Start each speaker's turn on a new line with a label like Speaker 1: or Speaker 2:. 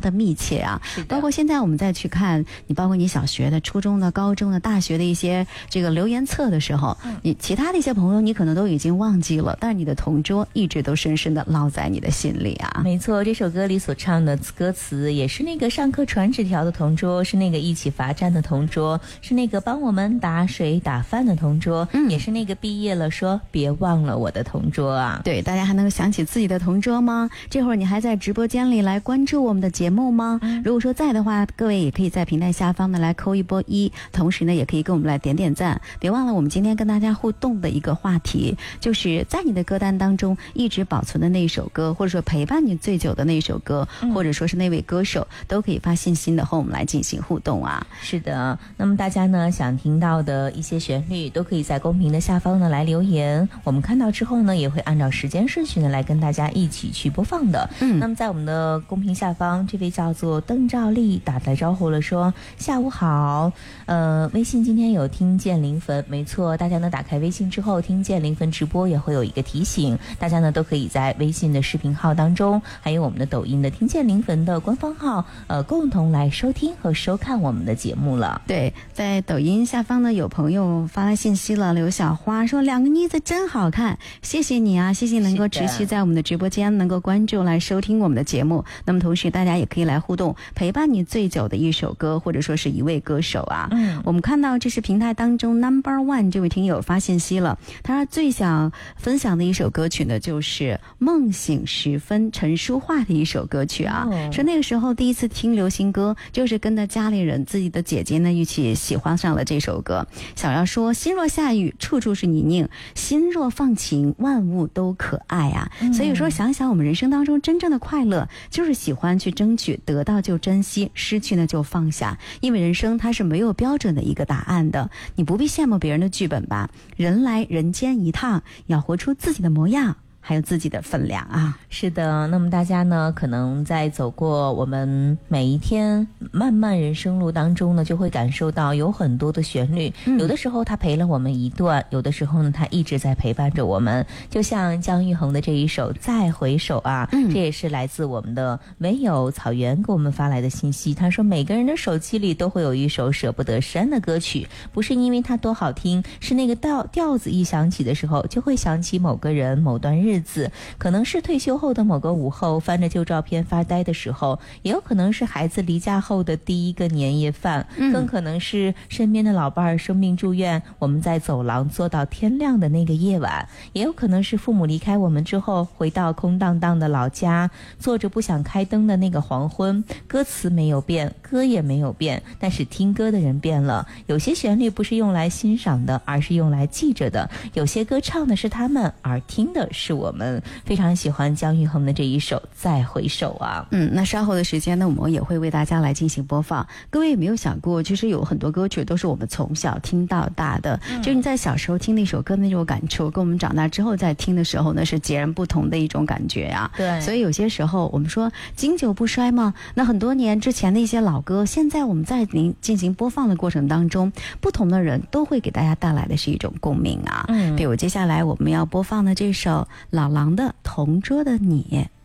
Speaker 1: 的密切啊。包括现在我们再去看你，包括你小学的、初中的、高中的、大学的一些这个留言册的时候，你其他的一些朋友你可能都已经忘记了，但是你的同桌一直都深深的烙在你的心里啊。
Speaker 2: 没错，这首歌里所唱的歌词也是那个上课传纸条的同桌，是那个一起罚站的同桌，是那个帮我们打水打饭的同桌，也是那个毕业了说别忘了我的同桌啊。
Speaker 1: 对，大家还能够想起自己的同桌吗？这会儿你还在直播间里来关注我们的节目吗？如果说在的话，各位也可以在平台下方呢来扣一波1，同时呢也可以跟我们来点点赞。别忘了我们今天跟大家互动的一个话题，就是在你的歌单当中一直保存的那一首歌，或者说陪伴你最久的那一首歌，或者说是那位歌手，都可以发信息的和我们来进行互动啊。
Speaker 2: 是的，那么大家呢想听到的一些旋律都可以在公屏的下方呢来留言，我们看到之后呢也会按照时间顺序呢来跟大家一起去播放的。那么在我们的公屏下方，这位叫做邓兆丽打来招呼了，说下午好，微信今天有听见零分，没错，大家呢打开微信之后，听见零分直播也会有一个提醒，大家呢都可以在微信的视频号当中，还有我们的抖音的听见零分的官方号，共同来收听和收看我们的节目了。
Speaker 1: 对，在抖音下方呢有朋友发来信息了，刘小花说两个妮子真好看，谢谢你啊，谢谢能够持续在我们的直播间能够关注来收听我们的节目。那么同时大家也可以来互动，陪伴你最久的一首歌或者说是一位歌手啊。我们看到这是平台当中 No.1 这位听友发信息了，他最想分享的一首歌曲呢就是梦醒时分陈淑桦的一首歌曲啊。说那个时候第一次听流行歌就是跟着家里人自己的姐姐呢一起喜欢上了这首歌，想要说心若下雨处处是泥泞，心若放晴万物都可爱啊。所以说想想我们人生当中真正的快乐就是喜欢去争取，得到就珍惜，失去呢就放下，因为人生它是没有标准的一个答案的，你不必羡慕别人的剧本吧，人来人间一趟，要活出自己的模样还有自己的分量啊。
Speaker 2: 是的，那么大家呢可能在走过我们每一天漫漫人生路当中呢，就会感受到有很多的旋律，有的时候它陪了我们一段，有的时候呢它一直在陪伴着我们，就像姜育恒的这一首再回首啊，这也是来自我们的唯有草原给我们发来的信息。他说每个人的手机里都会有一首舍不得删的歌曲，不是因为它多好听，是那个调子一响起的时候就会想起某个人某段日子，可能是退休后的某个午后翻着旧照片发呆的时候，也有可能是孩子离家后的第一个年夜饭，更可能是身边的老伴儿生病住院，我们在走廊坐到天亮的那个夜晚，也有可能是父母离开我们之后回到空荡荡的老家，坐着不想开灯的那个黄昏。歌词没有变，歌也没有变，但是听歌的人变了，有些旋律不是用来欣赏的，而是用来记着的，有些歌唱的是他们，而听的是我们。非常喜欢姜育恒的这一首再回首啊。
Speaker 1: 那稍后的时间呢我们也会为大家来进行播放。各位有没有想过，其实有很多歌曲都是我们从小听到大的，就是你在小时候听那首歌那种感触，跟我们长大之后再听的时候呢是截然不同的一种感觉啊。
Speaker 2: 对，
Speaker 1: 所以有些时候我们说经久不衰嘛，那很多年之前的一些老歌，现在我们在进行播放的过程当中，不同的人都会给大家带来的是一种共鸣啊。比如接下来我们要播放的这首老狼的同桌的你。